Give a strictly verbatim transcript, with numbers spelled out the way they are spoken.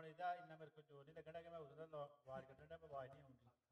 ਹੁਣ ਇਹਦਾ ਇੰਨਾ ਮੇਰੇ ਕੋਲ ਜ਼ੋਰ ਨਹੀਂ ਲੱਗਣਾ ਕਿ ਮੈਂ ਉਹਦਾ ਆਵਾਜ਼ ਕੱਢਣ ਦਾ ਆਵਾਜ਼ ਨਹੀਂ ਆਉਂਦੀ